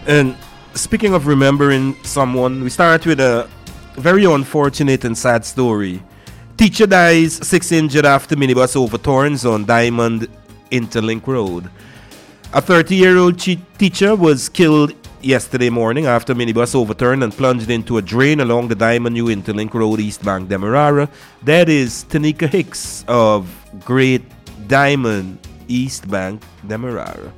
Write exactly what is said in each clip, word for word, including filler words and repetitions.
And speaking of remembering someone, we start with a very unfortunate and sad story. Teacher dies, six injured after minibus overturns on Diamond Interlink Road. A thirty-year-old che- teacher was killed yesterday morning after minibus overturned and plunged into a drain along the Diamond New Interlink Road, East Bank, Demerara. That is Tanika Hicks of Great Diamond, East Bank, Demerara.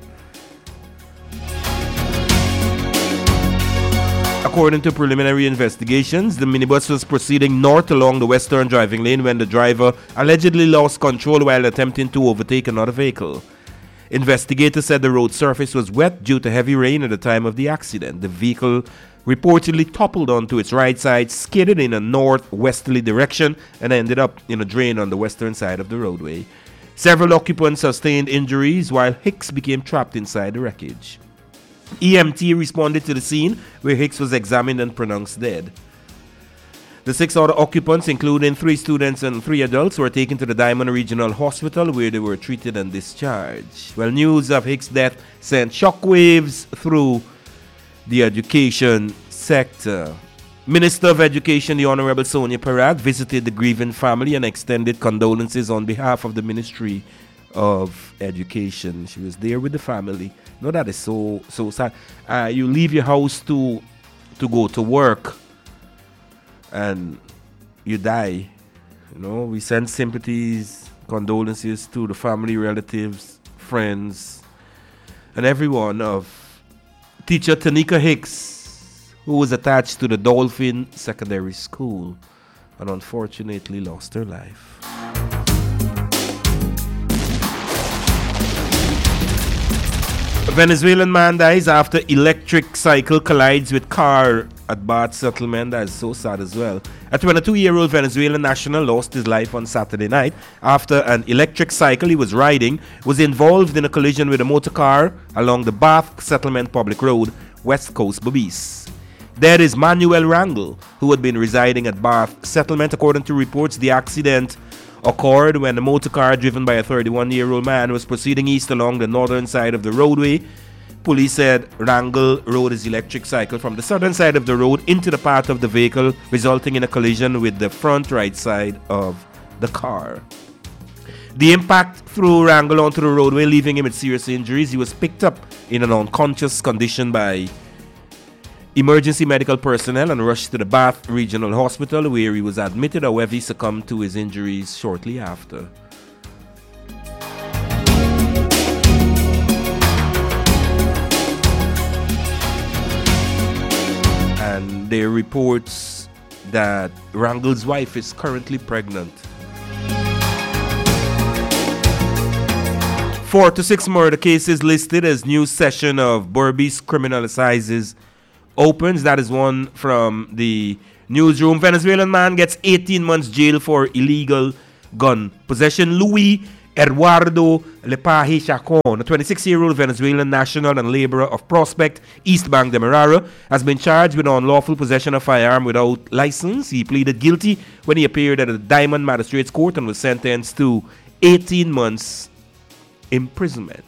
According to preliminary investigations, the minibus was proceeding north along the western driving lane when the driver allegedly lost control while attempting to overtake another vehicle. Investigators said the road surface was wet due to heavy rain at the time of the accident. The vehicle reportedly toppled onto its right side, skidded in a northwesterly direction, and ended up in a drain on the western side of the roadway. Several occupants sustained injuries while Hicks became trapped inside the wreckage. E M T responded to the scene where Hicks was examined and pronounced dead. The six other occupants, including three students and three adults, were taken to the Diamond Regional Hospital where they were treated and discharged. Well, news of Hicks' death sent shockwaves through the education sector. Minister of Education, the Honorable Sonia Parag, visited the grieving family and extended condolences on behalf of the Ministry of Education. She was there with the family. No, that is so so sad. Uh, you leave your house to to go to work and you die. You know, we send sympathies, condolences to the family, relatives, friends, and everyone of teacher Tanika Hicks, who was attached to the Dolphin Secondary School and unfortunately lost her life. A Venezuelan man dies after electric cycle collides with car at Bath Settlement. That is so sad as well. A twenty-two-year-old Venezuelan national lost his life on Saturday night after an electric cycle he was riding was involved in a collision with a motor car along the Bath Settlement Public Road, West Coast, Bobis. There is Manuel Rangel, who had been residing at Bath Settlement. According to reports, the accident occurred when the motor car driven by a thirty-one-year-old man was proceeding east along the northern side of the roadway. Police said Rangel rode his electric cycle from the southern side of the road into the path of the vehicle, resulting in a collision with the front right side of the car. The impact threw Rangel onto the roadway, leaving him with serious injuries. He was picked up in an unconscious condition by emergency medical personnel and rushed to the Bath Regional Hospital where he was admitted. However, he succumbed to his injuries shortly after. And there are reports that Rangel's wife is currently pregnant. Four to six murder cases listed as new session of Berbice Criminal Assizes opens. That is one from the newsroom. Venezuelan man gets eighteen months jail for illegal gun possession. Luis Eduardo Lepahi Chacon, a twenty-six-year-old Venezuelan national and laborer of Prospect, East Bank, Demerara, has been charged with unlawful possession of firearm without license. He pleaded guilty when he appeared at the Diamond Magistrates Court and was sentenced to eighteen months imprisonment.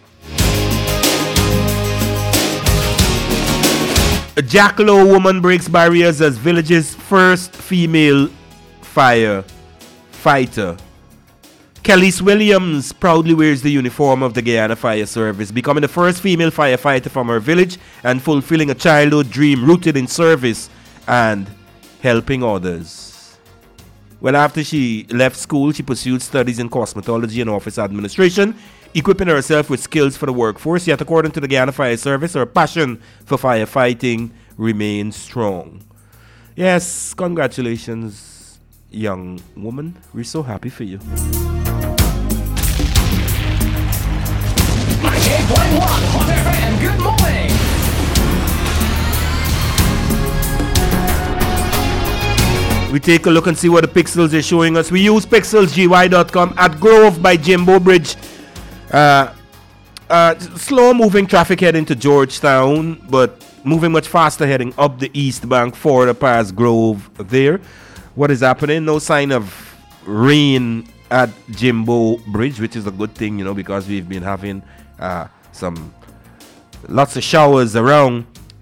A Jackalow woman breaks barriers as village's first female firefighter. Kellys Williams proudly wears the uniform of the Guyana Fire Service, becoming the first female firefighter from her village and fulfilling a childhood dream rooted in service and helping others. Well, after she left school, she pursued studies in cosmetology and office administration, equipping herself with skills for the workforce. Yet, according to the Guyana Fire Service, her passion for firefighting remains strong. Yes, congratulations, young woman. We're so happy for you. ninety-eight point one Hot F M, good morning. We take a look and see what the Pixels is showing us. We use pixels g y dot com at Grove by Jimbo Bridge. Uh, uh, slow moving traffic heading to Georgetown, but moving much faster heading up the East Bank for the past Grove there. What is happening? No sign of rain at Jimbo Bridge, which is a good thing, you know, because we've been having uh, some lots of showers around.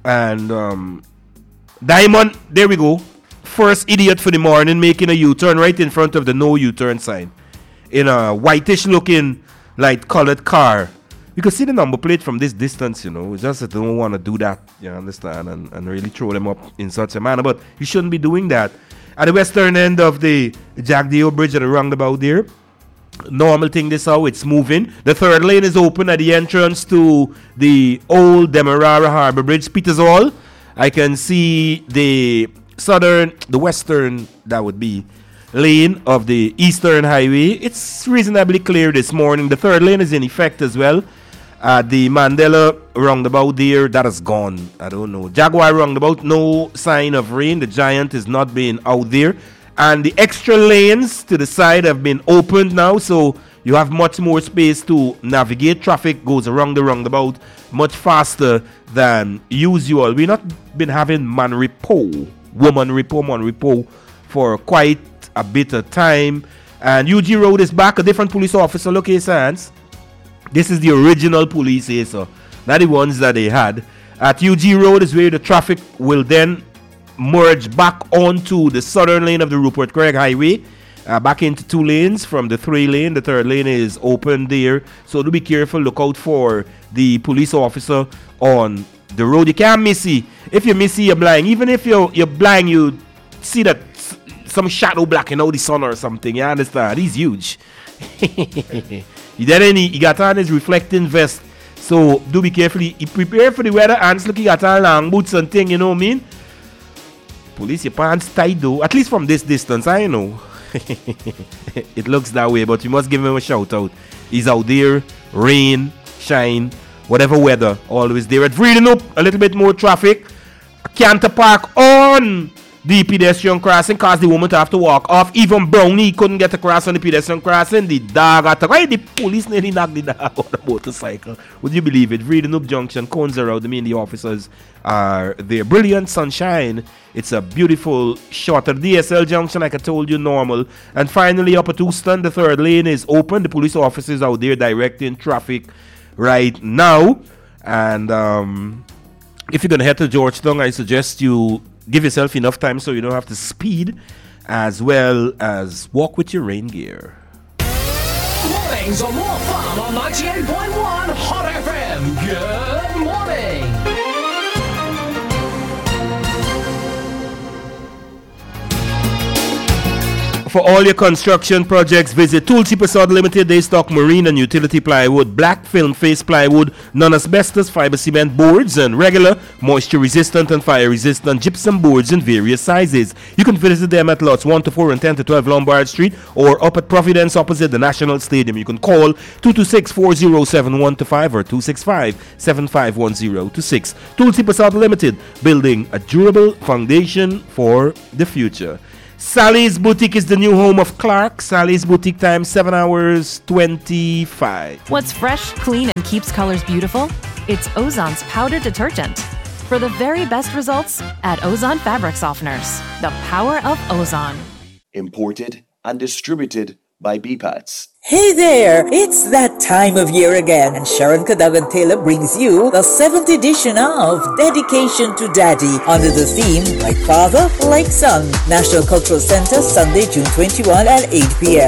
And um, Diamond, there we go. First idiot for the morning making a U-turn right in front of the no U-turn sign. In a whitish looking light colored car. You can see the number plate from this distance, you know. It's just that they don't want to do that, you understand, and, and really throw them up in such a manner. But you shouldn't be doing that. At the western end of the Jack Dio Bridge at the roundabout there, normal thing this how it's moving. The third lane is open at the entrance to the old Demerara Harbour Bridge, Peters Hall. I can see the southern, the western, that would be, lane of the Eastern Highway. It's reasonably clear this morning. The third lane is in effect as well. Uh, the Mandela roundabout there, that is gone. I don't know. Jaguar roundabout, no sign of rain. The Giant is not being out there. And the extra lanes to the side have been opened now, so you have much more space to navigate. Traffic goes around the roundabout much faster than usual. We've not been having man repo, woman repo, man repo for quite a bit of time. And U G Road is back. A different police officer. Look his hands. This is the original police here, so not the ones that they had. At U G Road is where the traffic will then merge back onto the southern lane of the Rupert Craig Highway, uh, back into two lanes from the three lane. The third lane is open there, so do be careful. Look out for the police officer on the road. You can't miss it. If you miss it, you're blind. Even if you're you're blind, you see that s- some shadow blocking out the sun or something. You understand? He's huge. He did he, he got on his reflecting vest, so do be careful. He, he prepared for the weather, and look, he got on long boots and thing, you know what I mean? Police, your pants tight though, at least from this distance, I know. It looks that way, but you must give him a shout out. He's out there, rain, shine, whatever weather, always there. At freedom up, a little bit more traffic. Canter Park on the pedestrian crossing, cause the woman to have to walk off. Even Brownie couldn't get across on the pedestrian crossing. The dog attack. Why the police nearly knocked the dog on the motorcycle? Would you believe it? Freedom Up Junction, cones are out. I mean, the officers are there. Brilliant sunshine. It's a beautiful shorter D S L junction, like I told you, normal. And finally, up at Houston, the third lane is open. The police officers out there directing traffic right now. And um, if you're going to head to Georgetown, I suggest you give yourself enough time so you don't have to speed, as well as walk with your rain gear. Mornings are more fun on ninety-eight point one Hot F M. Good morning. For all your construction projects, visit Tulsi Prasad Limited. They stock marine and utility plywood, black film face plywood, non-asbestos fiber cement boards, and regular, moisture-resistant and fire-resistant gypsum boards in various sizes. You can visit them at lots one to four and ten to twelve Lombard Street, or up at Providence opposite the National Stadium. You can call two two six, four zero seven one two five or two six five, seven five one zero two six. Tulsi Prasad Limited, building a durable foundation for the future. Sally's Boutique is the new home of Clark. Sally's Boutique time seven hours twenty-five. What's fresh, clean, and keeps colors beautiful? It's Ozon's powder detergent. For the very best results, add Ozon fabric softeners. The power of Ozon. Imported and distributed by B PATS. Hey there, it's that time of year again, and Sharon Cadogan Taylor brings you the seventh edition of Dedication to Daddy under the theme Like Father, Like Son. National Cultural Center, Sunday, June twenty-first at eight p.m.